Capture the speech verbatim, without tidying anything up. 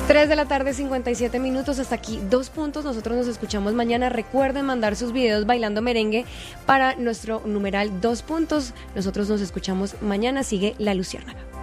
tres de la tarde, cincuenta y siete minutos, hasta aquí dos puntos. Nosotros nos escuchamos mañana. Recuerden mandar sus videos bailando merengue para nuestro numeral dos puntos. Nosotros nos escuchamos mañana. Sigue La Luciérnaga.